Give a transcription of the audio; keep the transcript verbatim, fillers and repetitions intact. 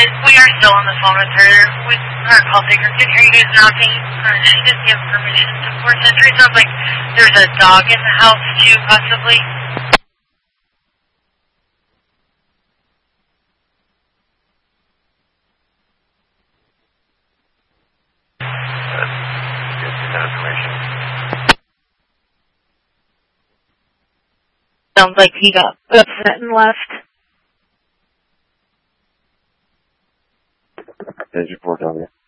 we are still on the phone with her. We, our call taker can hear you guys knocking. Uh, she didn't give permission to force entry. Sounds like there's a dog in the house too, possibly. Sounds like he got upset and left. There's your report on you.